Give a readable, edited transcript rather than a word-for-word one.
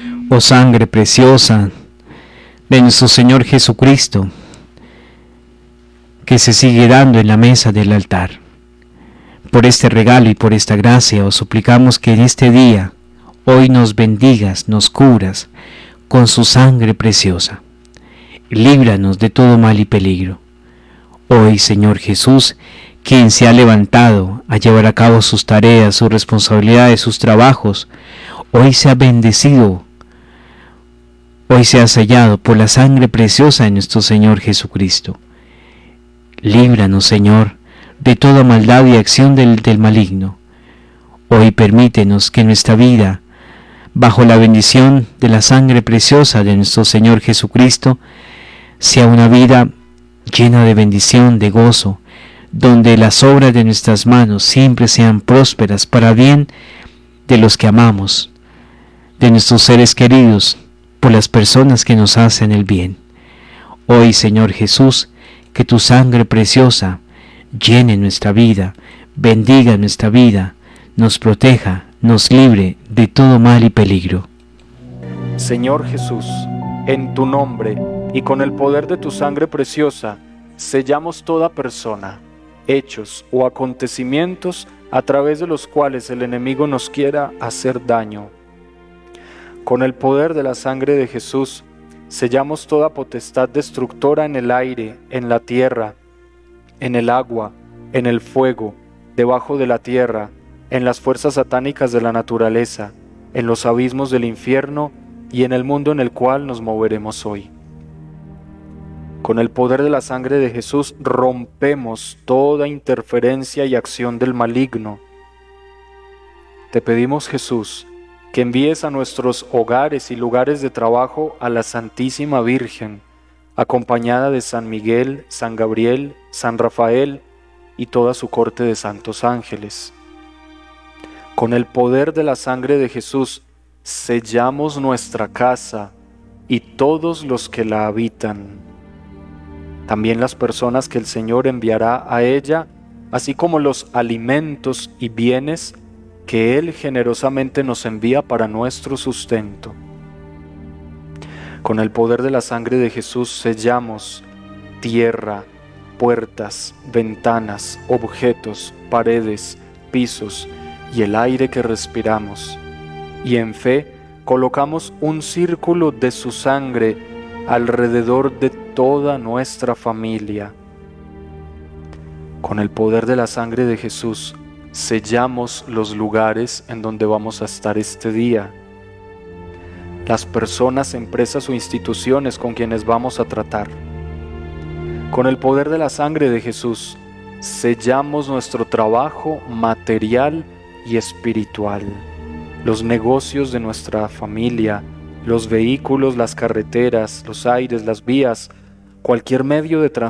Oh sangre preciosa de nuestro Señor Jesucristo, que se sigue dando en la mesa del altar. Por este regalo y por esta gracia os suplicamos que en este día, hoy nos bendigas, nos curas con su sangre preciosa. Líbranos de todo mal y peligro. Hoy, Señor Jesús, quien se ha levantado a llevar a cabo sus tareas, sus responsabilidades, sus trabajos, hoy sea bendecido, hoy sea sellado por la sangre preciosa de nuestro Señor Jesucristo. Líbranos, Señor, de toda maldad y acción del maligno. Hoy permítenos que nuestra vida, bajo la bendición de la sangre preciosa de nuestro Señor Jesucristo, sea una vida llena de bendición, de gozo, donde las obras de nuestras manos siempre sean prósperas para bien de los que amamos, de nuestros seres queridos, por las personas que nos hacen el bien. Hoy, Señor Jesús, que tu sangre preciosa llene nuestra vida, bendiga nuestra vida, nos proteja, nos libre de todo mal y peligro. Señor Jesús, en tu nombre y con el poder de tu sangre preciosa, sellamos toda persona, hechos o acontecimientos a través de los cuales el enemigo nos quiera hacer daño. Con el poder de la sangre de Jesús, sellamos toda potestad destructora en el aire, en la tierra, en el agua, en el fuego, debajo de la tierra, en las fuerzas satánicas de la naturaleza, en los abismos del infierno y en el mundo en el cual nos moveremos hoy. Con el poder de la sangre de Jesús rompemos toda interferencia y acción del maligno. Te pedimos, Jesús, que envíes a nuestros hogares y lugares de trabajo a la Santísima Virgen, acompañada de San Miguel, San Gabriel, San Rafael y toda su corte de santos ángeles. Con el poder de la sangre de Jesús sellamos nuestra casa y todos los que la habitan. También las personas que el Señor enviará a ella, así como los alimentos y bienes que Él generosamente nos envía para nuestro sustento. Con el poder de la sangre de Jesús sellamos tierra, puertas, ventanas, objetos, paredes, pisos y el aire que respiramos. Y en fe colocamos un círculo de su sangre alrededor de toda nuestra familia. Con el poder de la sangre de Jesús sellamos los lugares en donde vamos a estar este día, las personas, empresas o instituciones con quienes vamos a tratar. Con el poder de la sangre de Jesús sellamos nuestro trabajo material y espiritual, los negocios de nuestra familia, los vehículos, las carreteras, los aires, las vías, cualquier medio de transporte